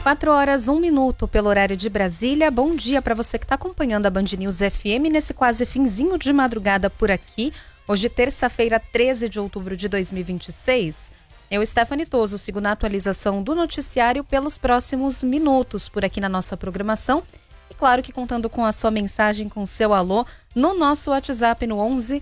4h01 pelo horário de Brasília. Bom dia para você que está acompanhando a Band News FM nesse quase finzinho de madrugada por aqui. Hoje, terça-feira, 13 de outubro de 2026. Eu, Stephanie Toso, sigo na atualização do noticiário pelos próximos minutos por aqui na nossa programação. E claro que contando com a sua mensagem, com o seu alô, no nosso WhatsApp no 11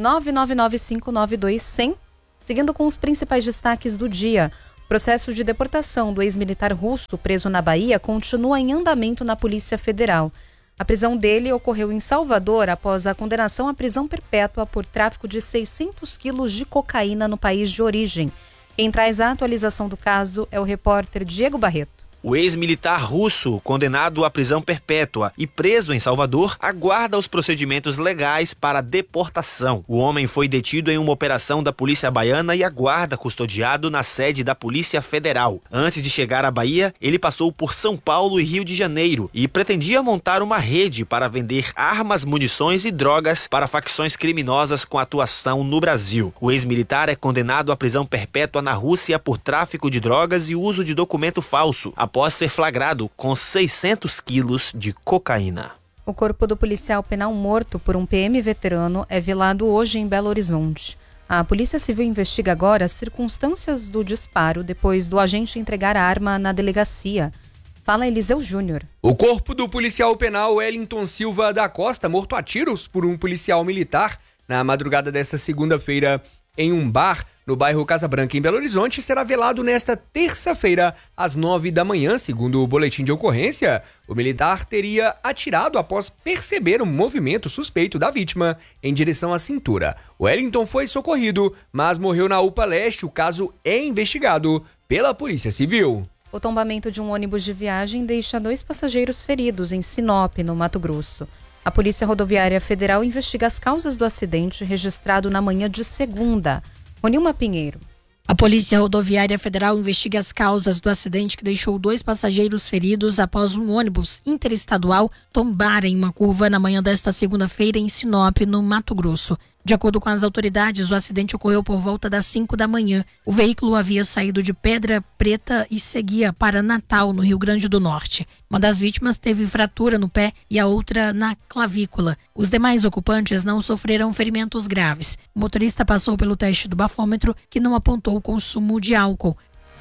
999592100. Seguindo com os principais destaques do dia. O processo de deportação do ex-militar russo preso na Bahia continua em andamento na Polícia Federal. A prisão dele ocorreu em Salvador após a condenação à prisão perpétua por tráfico de 600 quilos de cocaína no país de origem. Quem traz a atualização do caso é o repórter Diego Barreto. O ex-militar russo, condenado à prisão perpétua e preso em Salvador, aguarda os procedimentos legais para deportação. O homem foi detido em uma operação da Polícia Baiana e aguarda custodiado na sede da Polícia Federal. Antes de chegar à Bahia, ele passou por São Paulo e Rio de Janeiro e pretendia montar uma rede para vender armas, munições e drogas para facções criminosas com atuação no Brasil. O ex-militar é condenado à prisão perpétua na Rússia por tráfico de drogas e uso de documento falso, após ser flagrado com 600 quilos de cocaína. O corpo do policial penal morto por um PM veterano é velado hoje em Belo Horizonte. A Polícia Civil investiga agora as circunstâncias do disparo depois do agente entregar a arma na delegacia. Fala Eliseu Júnior. O corpo do policial penal Wellington Silva da Costa, morto a tiros por um policial militar, na madrugada desta segunda-feira em um bar no bairro Casa Branca, em Belo Horizonte, será velado nesta terça-feira, às 9 da manhã. Segundo o boletim de ocorrência, o militar teria atirado após perceber um movimento suspeito da vítima em direção à cintura. Wellington foi socorrido, mas morreu na UPA Leste. O caso é investigado pela Polícia Civil. O tombamento de um ônibus de viagem deixa 2 passageiros feridos em Sinop, no Mato Grosso. A Polícia Rodoviária Federal investiga as causas do acidente registrado na manhã de segunda. Ronilma Pinheiro. A Polícia Rodoviária Federal investiga as causas do acidente que deixou 2 passageiros feridos após um ônibus interestadual tombar em uma curva na manhã desta segunda-feira em Sinop, no Mato Grosso. De acordo com as autoridades, o acidente ocorreu por volta das 5 da manhã. O veículo havia saído de Pedra Preta e seguia para Natal, no Rio Grande do Norte. Uma das vítimas teve fratura no pé e a outra na clavícula. Os demais ocupantes não sofreram ferimentos graves. O motorista passou pelo teste do bafômetro, que não apontou o consumo de álcool.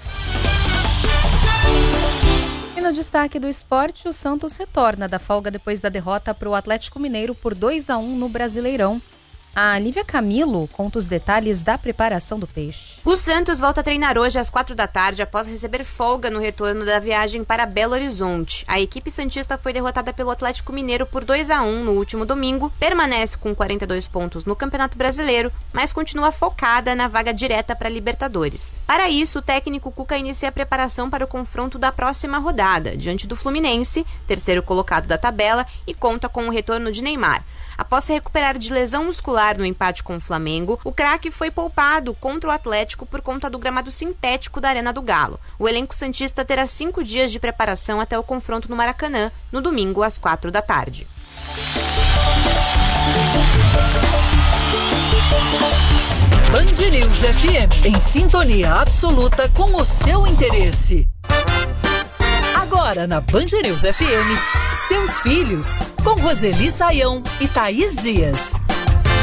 E no destaque do esporte, o Santos retorna da folga depois da derrota para o Atlético Mineiro por 2-1 no Brasileirão. A Lívia Camilo conta os detalhes da preparação do Peixe. O Santos volta a treinar hoje às 4 da tarde após receber folga no retorno da viagem para Belo Horizonte. A equipe santista foi derrotada pelo Atlético Mineiro por 2-1 no último domingo, permanece com 42 pontos no Campeonato Brasileiro, mas continua focada na vaga direta para a Libertadores. Para isso, o técnico Cuca inicia a preparação para o confronto da próxima rodada, diante do Fluminense, terceiro colocado da tabela, e conta com o retorno de Neymar. Após se recuperar de lesão muscular no empate com o Flamengo, o craque foi poupado contra o Atlético por conta do gramado sintético da Arena do Galo. O elenco santista terá 5 dias de preparação até o confronto no Maracanã, no domingo às 4 da tarde. Band News FM, em sintonia absoluta com o seu interesse. Agora na Band News FM, Seus Filhos, com Roseli Saião e Thaís Dias.